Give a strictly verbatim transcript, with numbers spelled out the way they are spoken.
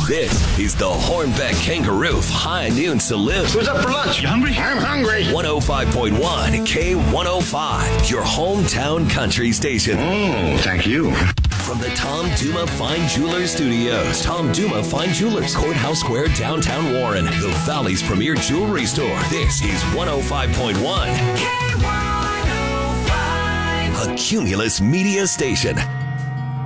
This is the Hornbeck Kangaroo High Noon Saloon. Who's up for lunch? You hungry? I'm hungry. one oh five point one K one oh five, your hometown country station. Oh, thank you. From the Tom Duma Fine Jewelers Studios. Tom Duma Fine Jewelers, Courthouse Square, downtown Warren. The Valley's premier jewelry store. This is one oh five point one K one oh five, a Cumulus Media Station.